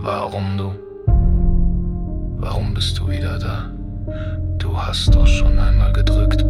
Warum du? Warum bist du wieder da? Du hast doch schon einmal gedrückt.